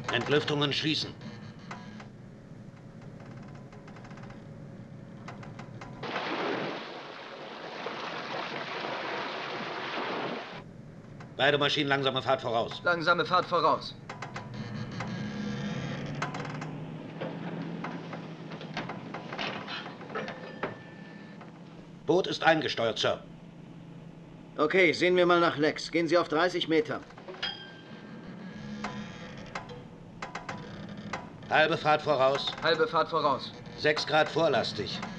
Entlüftungen schließen. Beide Maschinen langsame Fahrt voraus. Langsame Fahrt voraus. Boot ist eingesteuert, Sir. Okay, sehen wir mal nach Lex. Gehen Sie auf 30 Meter. Halbe Fahrt voraus. Halbe Fahrt voraus. 6 Grad vorlastig.